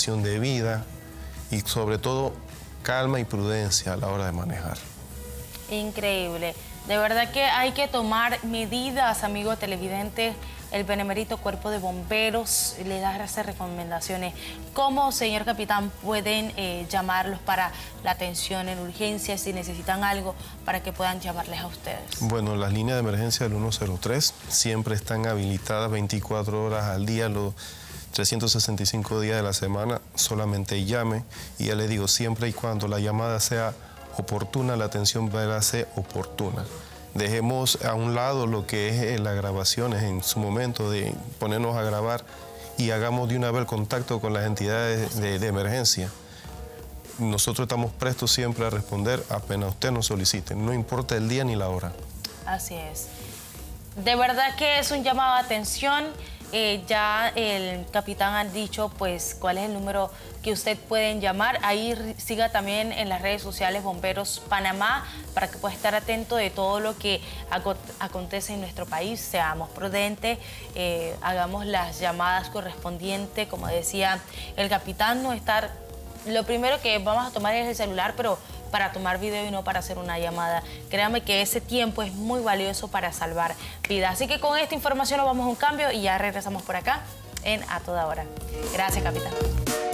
condición de vida y sobre todo calma y prudencia a la hora de manejar. Increíble. De verdad que hay que tomar medidas, amigos televidentes. El Benemérito Cuerpo de Bomberos le da esas recomendaciones. ¿Cómo, señor capitán, pueden llamarlos para la atención en urgencia si necesitan algo para que puedan llamarles a ustedes? Bueno, las líneas de emergencia del 103 siempre están habilitadas 24 horas al día, los 365 días de la semana. Solamente llame y ya le digo, siempre y cuando la llamada sea oportuna, la atención va a ser oportuna. Dejemos a un lado lo que es las grabaciones en su momento de ponernos a grabar y hagamos de una vez el contacto con las entidades de emergencia. Nosotros estamos prestos siempre a responder apenas usted nos solicite, no importa el día ni la hora. Así es. De verdad que es un llamado de atención. Ya el capitán ha dicho pues cuál es el número que usted pueden llamar. Ahí siga también en las redes sociales Bomberos Panamá para que pueda estar atento de todo lo que acontece en nuestro país. Seamos prudentes, hagamos las llamadas correspondientes. Como decía el capitán, no estar... Lo primero que vamos a tomar es el celular, pero para tomar video y no para hacer una llamada. Créanme que ese tiempo es muy valioso para salvar vidas. Así que con esta información nos vamos a un cambio y ya regresamos por acá en A Toda Hora. Gracias, capitán.